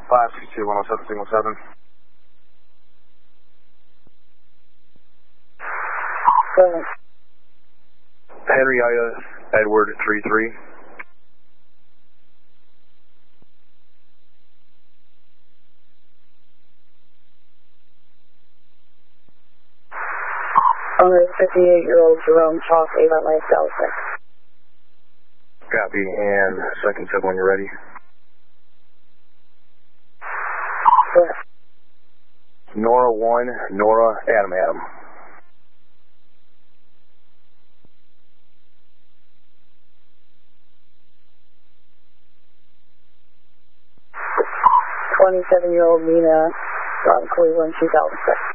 562-107-17. Go ahead. Henrietta Edward 33. On the 58-year-old Jerome Chalk, Avon Lake, Dallas. Copy, and second tip when you're ready. Go ahead. Nora 1, Nora, Adam, Adam. 27-year-old Nina from Cleveland, 2006.